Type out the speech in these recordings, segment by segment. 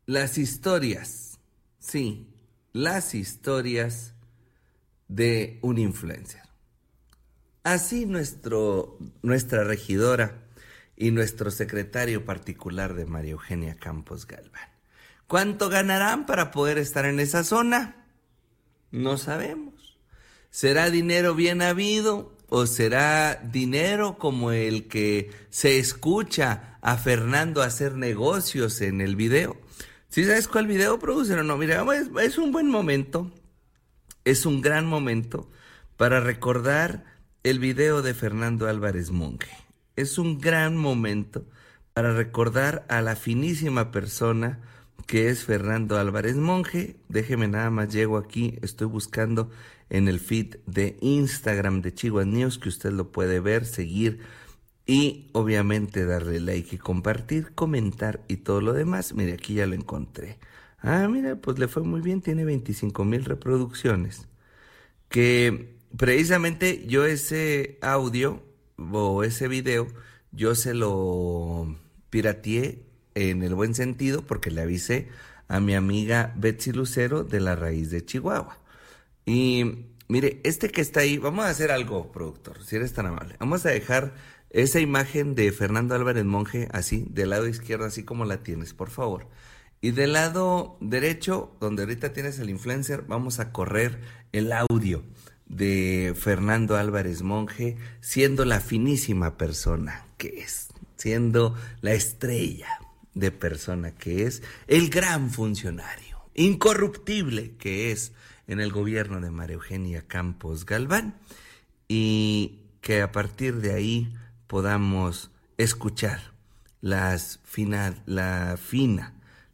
las historias, sí, las historias de un influencer. Así nuestra regidora y nuestro secretario particular de María Eugenia Campos Galván. ¿Cuánto ganarán para poder estar en esa zona? No sabemos. ¿Será dinero bien habido o será dinero como el que se escucha a Fernando hacer negocios en el video? ¿Sí sabes cuál video, producer? No, mira, es un buen momento, es un gran momento para recordar el video de Fernando Álvarez Monge. Es un gran momento para recordar a la finísima persona que es Fernando Álvarez Monge. Déjeme nada más, llego aquí, estoy buscando en el feed de Instagram de Chihuahua News, que usted lo puede ver, seguir y obviamente darle like y compartir, comentar y todo lo demás. Mire, aquí ya lo encontré. Mira, pues le fue muy bien, tiene 25,000 reproducciones. Que precisamente yo ese audio o ese video, yo se lo pirateé en el buen sentido porque le avisé a mi amiga Betsy Lucero de La Raíz de Chihuahua. Y mire, que está ahí, vamos a hacer algo, productor, si eres tan amable. Vamos a dejar esa imagen de Fernando Álvarez Monge así, del lado izquierdo, así como la tienes, por favor. Y del lado derecho, donde ahorita tienes el influencer, vamos a correr el audio de Fernando Álvarez Monge, siendo la finísima persona que es, siendo la estrella de persona que es, el gran funcionario, incorruptible que es en el gobierno de María Eugenia Campos Galván, y que a partir de ahí podamos escuchar la fina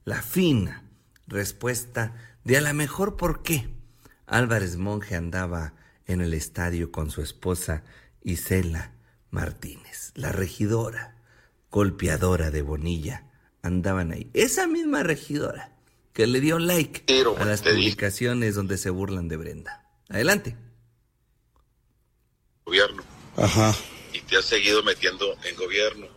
respuesta de a lo mejor por qué Álvarez Monge andaba en el estadio con su esposa Isela Martínez, la regidora golpeadora de Bonilla. Andaban ahí. Esa misma regidora que le dio like a las publicaciones donde se burlan de Brenda. Adelante. Gobierno. Ajá. Y te has seguido metiendo en gobierno.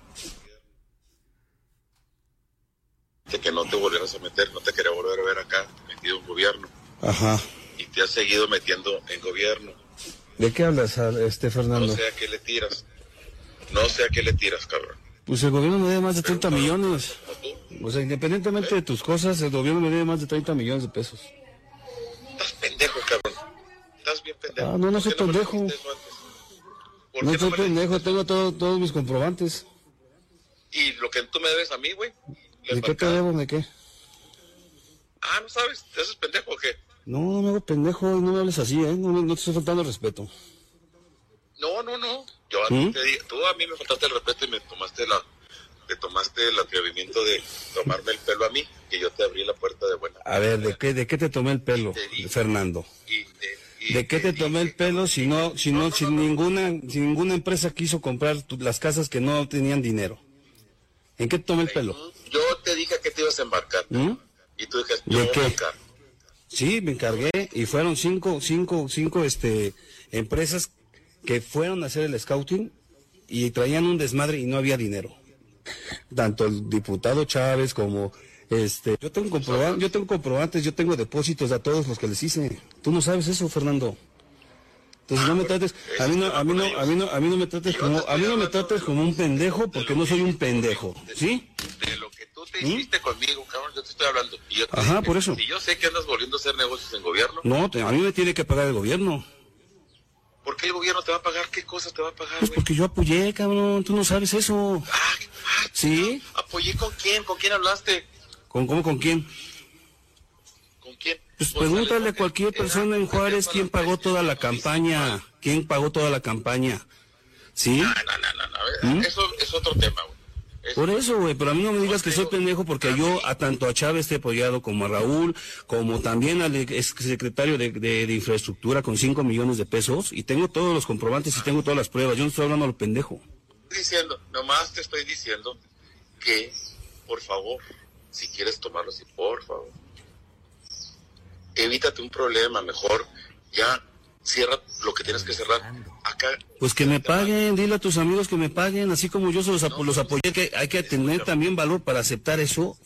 De que no te volvieras a meter, no te quería volver a ver acá, metido en gobierno. Ajá. Y te has seguido metiendo en gobierno. ¿De qué hablas, Fernando? No sé a qué le tiras. No sé a qué le tiras, cabrón. Pues el gobierno me debe más de 30 millones. O sea, independientemente de tus cosas, el gobierno me debe más de 30 millones de pesos. Estás pendejo, cabrón. Estás bien pendejo. No soy pendejo. No soy pendejo, tengo todos mis comprobantes. ¿Y lo que tú me debes a mí, güey? ¿De qué te debo? ¿De qué? ¿No sabes? ¿Te haces pendejo o qué? No me hago pendejo, no me hables así, no te estoy faltando el respeto. No. Yo a ti te digo, tú a mí me faltaste el respeto y me tomaste el atrevimiento de tomarme el pelo a mí, que yo te abrí la puerta de buena. A ver, ¿de qué te tomé el pelo, Fernando? ¿De qué te tomé el pelo si ninguna empresa quiso comprar las casas que no tenían dinero? ¿En qué te tomé el pelo? Yo te dije que te ibas a embarcar. Y tú dijiste, yo ¿de qué? Me encargo. Sí, me encargué y fueron cinco empresas que fueron a hacer el scouting y traían un desmadre y no había dinero. Tanto el diputado Chávez como yo tengo comprobantes, yo tengo depósitos a todos los que les hice. Tú no sabes eso, Fernando. Entonces no me trates, a mí no me trates como un pendejo, porque no soy un pendejo, ¿sí? De lo que tú te hiciste conmigo, cabrón, yo te estoy hablando. Y yo te Ajá, dije, por eso. Y yo sé que andas volviendo a hacer negocios en gobierno. No, a mí me tiene que pagar el gobierno. ¿Por qué el gobierno te va a pagar? ¿Qué cosas te va a pagar, Pues porque yo apoyé, cabrón, tú no sabes eso. ¿Sí? ¿Apoyé con quién? ¿Con quién hablaste? ¿Con quién? ¿Con quién? Pues pregúntale a cualquier persona en Juárez quién pagó toda la campaña. ¿Quién pagó toda la campaña? ¿Sí? No. Eso es otro tema, güey. Por eso, güey, pero a mí no me digas que soy pendejo porque yo tanto a Chávez te he apoyado como a Raúl, como también al exsecretario de Infraestructura con 5 millones de pesos y tengo todos los comprobantes y tengo todas las pruebas. Yo no estoy hablando a lo pendejo. Nomás te estoy diciendo que, por favor, si quieres tomarlo así, por favor, evítate un problema, mejor ya cierra lo que tienes que cerrar. Acá. Pues que me paguen, dile a tus amigos que me paguen, así como yo los apoyé, que hay que tener también valor para aceptar eso,